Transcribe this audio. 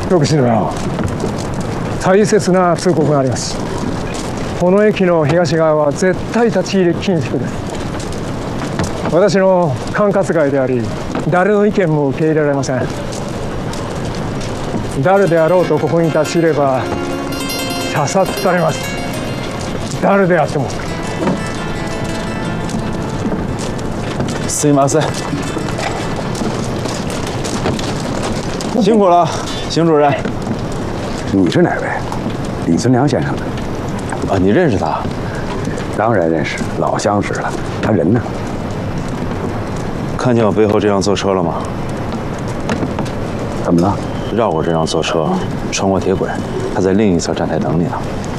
福祉の大切な通告があります。この駅の東側は絶対立ち入り禁止区です。私の管轄外であり、誰の意見も受け入れられません。誰であろうとここに立ち入れば射殺されます。誰であっても。 すいません，辛苦了，邢主任。 你是哪位？李存良先生的。 啊，你认识他？ 当然认识，老相识了。他人呢？ 看见我背后这辆坐车了吗？ 怎么了？ 绕过这辆坐车，穿过铁轨，他在另一侧站台等你呢。